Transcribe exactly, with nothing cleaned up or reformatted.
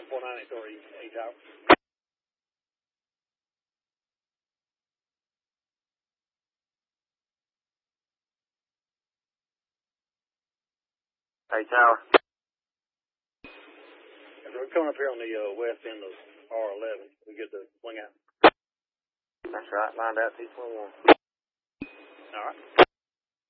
nine four nine eight three, eight tower. Hey, tower. We're coming up here on the uh, west end of R eleven. We get the swing out. That's right. Lined out T twenty-one. All right.